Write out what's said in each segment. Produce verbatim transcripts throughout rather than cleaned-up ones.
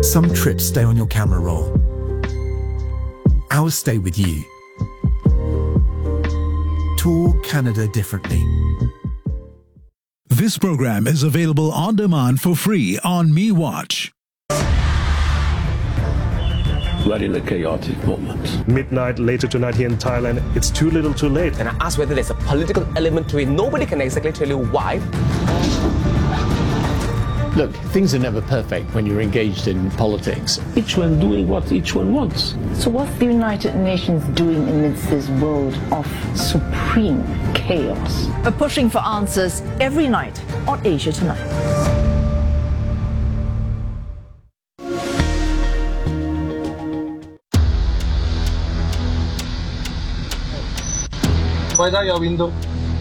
Some trips stay on your camera roll. Ours stay with you. Tour Canada differently. This program is available on demand for free on MeWatch. We're in a chaotic moment. Midnight later tonight here in Thailand, it's too little too late. And I asked whether there's a political element to it. Nobody can exactly tell you why. Look, things are never perfect when you're engaged in politics. Each one doing what each one wants. So what's the United Nations doing amidst this world of supreme chaos? We're pushing for answers every night on Asia Tonight. Wipe out your window.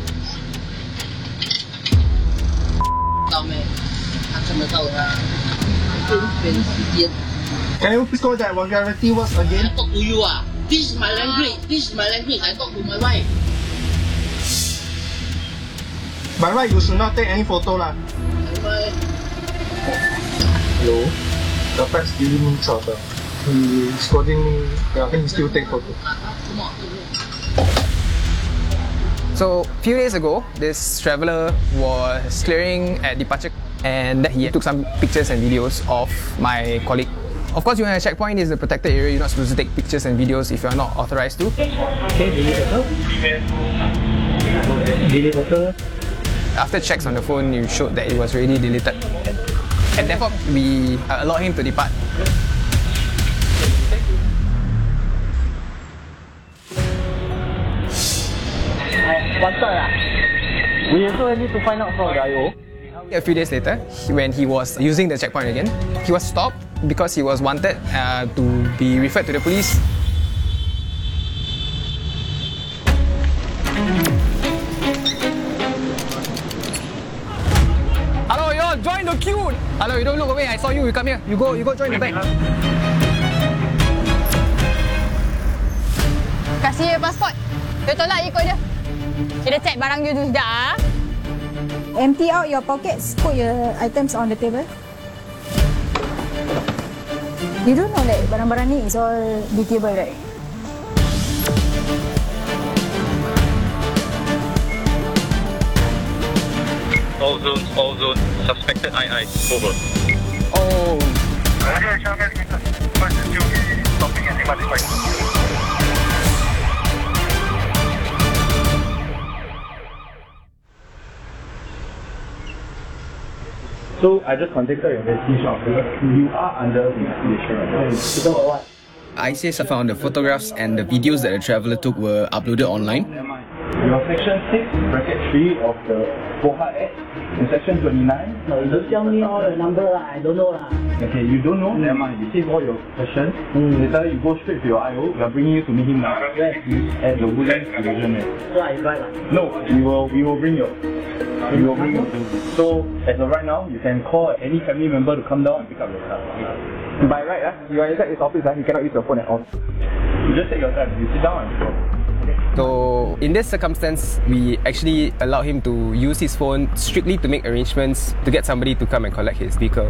Can you please call that vulgarity words again? I talk to you ah. This is my language. This is my language. I talk to my wife. By right, you should not take any photo lah. Bye. Hello. The fax giving me trouble. He is scolding me. Yeah, he still take photo. So, a few days ago, this traveller was clearing at departure and he took some pictures and videos of my colleague. Of course, you know, a checkpoint is a protected area. You're not supposed to take pictures and videos if you're not authorized to. Okay, delete photo. Delete photo. After checks on the phone, you showed that it was already deleted. And therefore, we allowed him to depart. One side, we also need to find out from the I O. A few days later, when he was using the checkpoint again, he was stopped because he was wanted uh, to be referred to the police. Hello, you all, join the queue! Hello, you don't look away, I saw you, you come here. You go, you go join the back. Kasih dia pasport. Dia tolak ikut dia. Kita check barang you tu sekejap ah. Empty out your pockets, put your items on the table. You don't know that barang-barang ni is all detailable, right? All zones, all zones. Suspected I I. Over. Oh. So I just contacted your investigation officer. You are under investigation. About what? I C S found the photographs and the videos that the traveller took were uploaded online. Your section six, bracket three of the Poha Act, in section twenty-nine. No, you don't tell me all the number lah. I don't know lah. Okay, you don't know? Never mind. You save all your questions. Mm. Later you go straight to your I O. We are bringing you to meet him now. Where? At the Woodlands Division. So I drive lah. No, we will we will bring you. We will bring you. So as of right now, you can call any family member to come down and pick up your car. By right, uh, you are inside his office, uh, you cannot use your phone at all. You just take your time. You sit down and go. So, in this circumstance, we actually allow him to use his phone strictly to make arrangements to get somebody to come and collect his vehicle.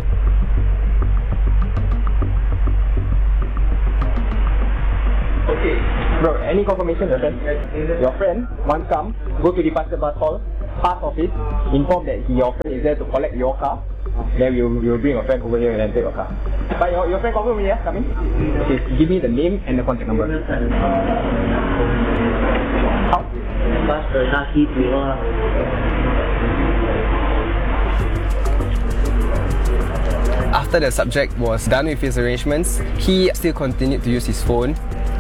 Okay, bro, any confirmation your friend? Your friend, once come, go to departure bus hall, pass office, inform that he, your friend is there to collect your car. Then we will, we will bring your friend over here and then take your car. But your, your friend confirm me, yeah? Come in. Okay, give me the name and the contact number. How? After the subject was done with his arrangements, he still continued to use his phone.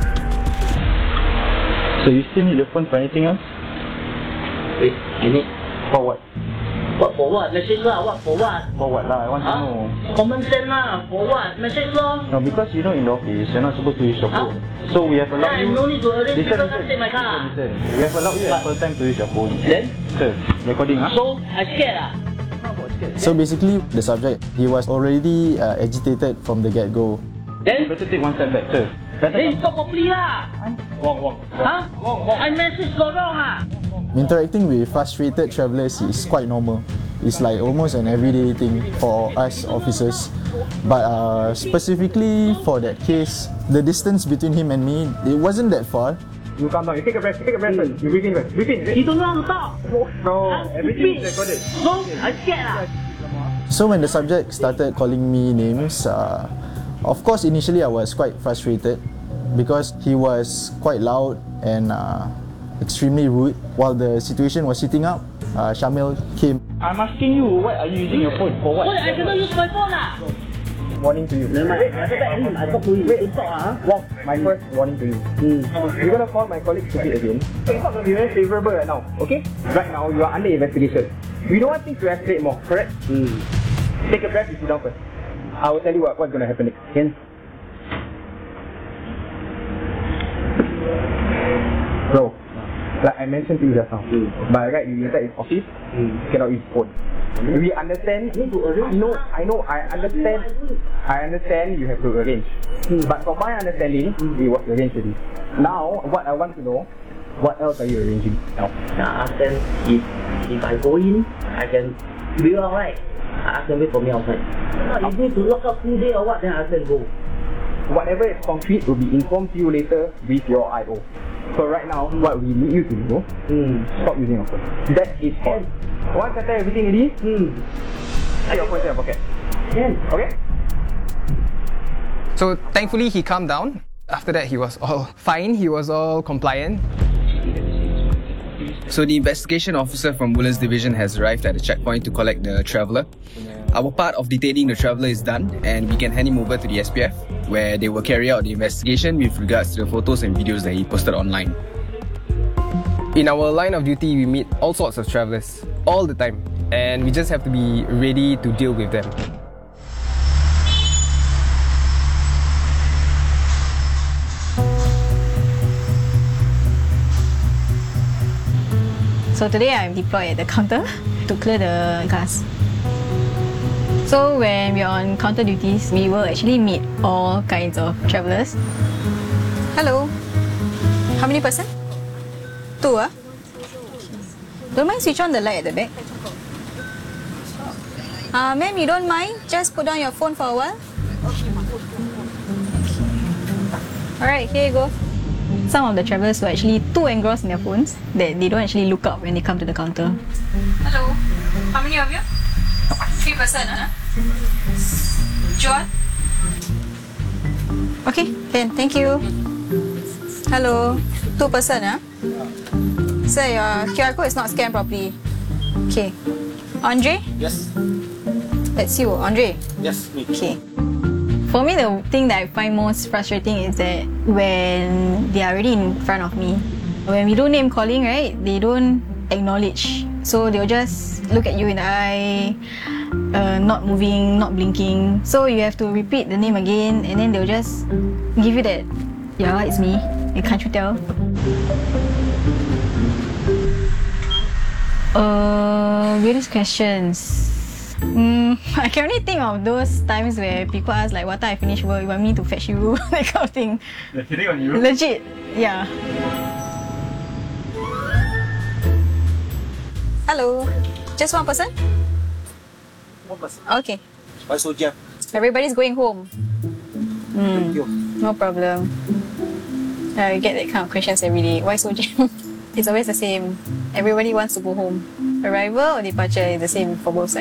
So you still need the phone for anything else? Wait, you need? For what? What for what? Message lah. What for what? For what lah? I want huh? to know. Common sense lah. For what? Message lah. No, because you know in the office, you're not supposed to use your phone. Huh? So we have allowed yeah, you... no need to arrange listen, people listen, to take my car. Listen, listen. We have allowed you ample time to use your phone. Then? Sir, recording ah. Huh? So, I scared ah. So basically, the subject, he was already uh, agitated from the get-go. Then? You better take one step back, sir. Better then stop properly lah. Wrong, wrong. Huh? Wrong, wrong. I message got wrong ah. Interacting with frustrated travellers is quite normal. It's like almost an everyday thing for us officers. But uh, specifically for that case, the distance between him and me, it wasn't that far. You calm down, you take a breath, you take a breath first. You breathe in first. Breathe in. You don't know how to talk. No, everything is recorded. No, I'm scared lah. So when the subject started calling me names, uh, of course initially I was quite frustrated because he was quite loud and uh, extremely rude. While the situation was heating up, uh, Shamil came. I'm asking you, what are you using your phone for? What? What? I cannot use my phone lah. Warning to you. Never mind. I I talk to you. Wait, talk ah. Walk, my first warning to you. Mm. You're gonna call my colleague stupid again. It's not gonna be very favorable right now, okay? Right now, you are under investigation. We don't want things to escalate more, correct? Mm. Take a breath and sit down first. I will tell you what, what's gonna happen next. Ken? Bro, like I mentioned to you just now, mm. by right, you inside his office, mm. you cannot use phone. We understand, I know, I know, I understand, I understand you have to arrange. Mm. But from my understanding, mm. it was arranged already. Now, what I want to know, what else are you arranging now? I ask them if, if I go in, I can be alright. I ask them wait for me outside. No, if need to lock up full day or what, then I ask them go. Whatever is concrete will be informed to you later with your I O. So right now, what we need you to do, mm. stop using your phone. That is all. Once I tell everything ready, mm. put your phone in your pocket. Can. Okay? So thankfully he calmed down. After that he was all fine, he was all compliant. So the investigation officer from Woodlands Division has arrived at the checkpoint to collect the traveller. Our part of detaining the traveller is done and we can hand him over to the S P F where they will carry out the investigation with regards to the photos and videos that he posted online. In our line of duty, we meet all sorts of travellers all the time and we just have to be ready to deal with them. So today I'm deployed at the counter to clear the cars. So when we're on counter duties, we will actually meet all kinds of travellers. Hello. How many person? Two, ah? Don't mind switch on the light at the back. Uh, ma'am, you don't mind? Just put down your phone for a while. Alright, here you go. Some of the travellers were actually too engrossed in their phones that they don't actually look up when they come to the counter. Hello. How many of you? Three person, huh? John? Okay, then thank you. Hello. Two person, huh? Sir, your Q R code is not scanned properly. Okay. Andre? Yes. That's you, Andre? Yes, me. Okay. For me, the thing that I find most frustrating is that when they are already in front of me, when we do name calling, right, they don't acknowledge. So they'll just look at you in the eye, uh, not moving, not blinking. So you have to repeat the name again and then they'll just give you that, yeah, it's me. Can't you tell? Uh, weirdest questions. Mm, I can only think of those times where people ask like, what time I finish work, you want me to fetch you, that kind of thing. They're hitting on you? Legit, yeah. Hello. Just one person? One person. Okay. Why so jam? Everybody's going home. Mm, no problem. I get that kind of questions every day. Why so jam? It's always the same. Everybody wants to go home. Arrival or departure is the same for both sides.